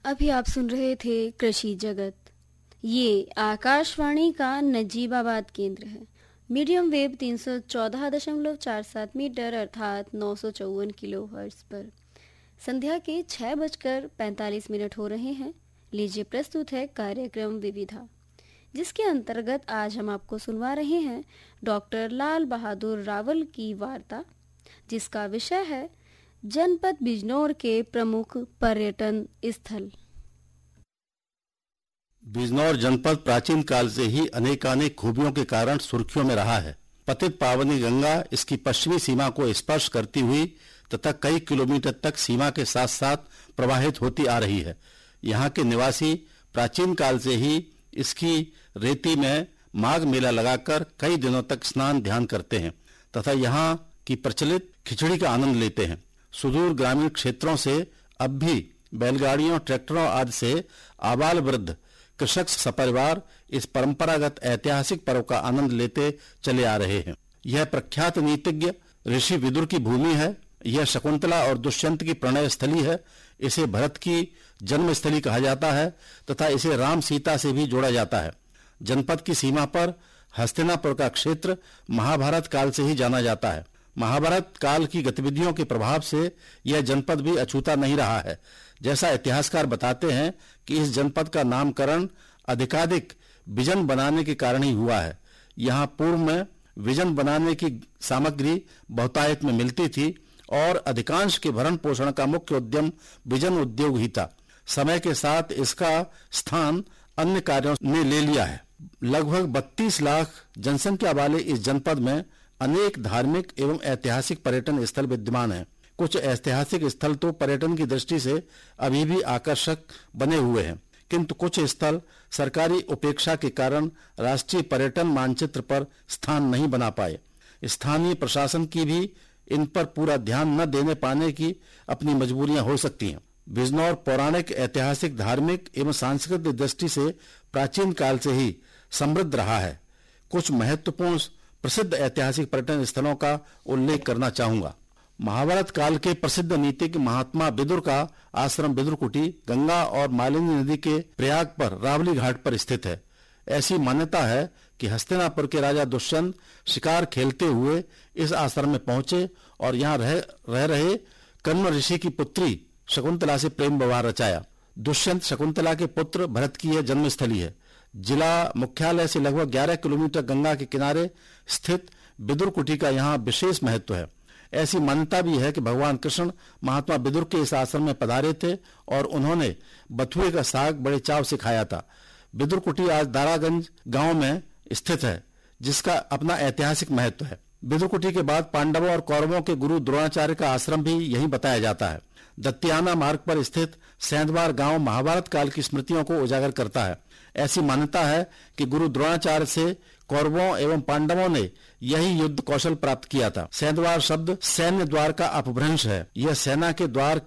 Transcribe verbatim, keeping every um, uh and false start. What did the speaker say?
अभी आप सुन रहे थे कृषि जगत। ये आकाशवाणी का नजीबाबाद केंद्र है। मीडियम वेव तीन सौ चौदह दशमलव चार सात मीटर अर्थात नौ सौ चौवन किलो हर्ट्ज पर संध्या के छह बजकर पैंतालीस मिनट हो रहे हैं। लीजिए प्रस्तुत है कार्यक्रम विविधा, जिसके अंतर्गत आज हम आपको सुनवा रहे हैं डॉक्टर लाल बहादुर रावल की वार्ता, जिसका विषय है जनपद बिजनौर के प्रमुख पर्यटन स्थल। बिजनौर जनपद प्राचीन काल से ही अनेकानेक खूबियों के कारण सुर्खियों में रहा है। पतित पावनी गंगा इसकी पश्चिमी सीमा को स्पर्श करती हुई तथा कई किलोमीटर तक सीमा के साथ साथ प्रवाहित होती आ रही है। यहाँ के निवासी प्राचीन काल से ही इसकी रेती में माघ मेला लगाकर कई दिनों तक स्नान ध्यान करते हैं तथा यहाँ की प्रचलित खिचड़ी का आनंद लेते हैं। सुदूर ग्रामीण क्षेत्रों से अब भी बैलगाड़ियों, ट्रैक्टरों आदि से आबाल वृद्ध कृषक सपरिवार इस परंपरागत ऐतिहासिक पर्व का आनंद लेते चले आ रहे हैं। यह प्रख्यात नीतिज्ञ ऋषि विदुर की भूमि है। यह शकुंतला और दुष्यंत की प्रणय स्थली है। इसे भरत की जन्मस्थली कहा जाता है तथा इसे राम सीता से भी जोड़ा जाता है। जनपद की सीमा पर हस्तिनापुर का क्षेत्र महाभारत काल से ही जाना जाता है। महाभारत काल की गतिविधियों के प्रभाव से यह जनपद भी अछूता नहीं रहा है। जैसा इतिहासकार बताते हैं कि इस जनपद का नामकरण अधिकाधिक विजन बनाने के कारण ही हुआ है। यहाँ पूर्व में विजन बनाने की सामग्री बहुतायत में मिलती थी और अधिकांश के भरण पोषण का मुख्य उद्यम विजन उद्योग ही था। समय के साथ इसका स्थान अन्य कार्यों ने ले लिया है। लगभग बत्तीस लाख जनसंख्या वाले इस जनपद में अनेक धार्मिक एवं ऐतिहासिक पर्यटन स्थल विद्यमान हैं। कुछ ऐतिहासिक स्थल तो पर्यटन की दृष्टि से अभी भी आकर्षक बने हुए हैं, किंतु कुछ स्थल सरकारी उपेक्षा के कारण राष्ट्रीय पर्यटन मानचित्र पर स्थान नहीं बना पाए। स्थानीय प्रशासन की भी इन पर पूरा ध्यान न देने पाने की अपनी मजबूरियां हो सकती हैं। बिजनौर पौराणिक, ऐतिहासिक, धार्मिक एवं सांस्कृतिक दृष्टि से प्राचीन काल से ही समृद्ध रहा है। कुछ महत्वपूर्ण प्रसिद्ध ऐतिहासिक पर्यटन स्थलों का उल्लेख करना चाहूंगा। महाभारत काल के प्रसिद्ध नीतिज्ञ महात्मा विदुर का आश्रम विदुरकुटी गंगा और मालिनी नदी के प्रयाग पर रावली घाट पर स्थित है। ऐसी मान्यता है कि हस्तिनापुर के राजा दुष्यंत शिकार खेलते हुए इस आश्रम में पहुंचे और यहाँ रह, रह रहे कण्व ऋषि की पुत्री शकुंतला से प्रेम व्यवहार रचाया। दुष्यंत शकुंतला के पुत्र भरत की यह जन्मस्थली है। जिला मुख्यालय से लगभग ग्यारह किलोमीटर गंगा के किनारे स्थित विदुरकुटी का यहाँ विशेष महत्व है। ऐसी मान्यता भी है कि भगवान कृष्ण महात्मा विदुर के इस आश्रम में पधारे थे और उन्होंने बथुए का साग बड़े चाव से खाया था। विदुरकुटी आज दारागंज गांव में स्थित है, जिसका अपना ऐतिहासिक महत्व है। विदुरकुटी के बाद पांडवों और कौरवों के गुरु द्रोणाचार्य का आश्रम भी यहीं बताया जाता है। दत्तियाना मार्ग पर स्थित सेंधवार गांव महाभारत काल की स्मृतियों को उजागर करता है। ऐसी मान्यता है कि गुरु द्रोणाचार्य से कौरवों एवं पांडवों ने यही युद्ध कौशल प्राप्त किया था। सेंधवार शब्द सैन्य द्वार का अपभ्रंश है। यह सेना के द्वार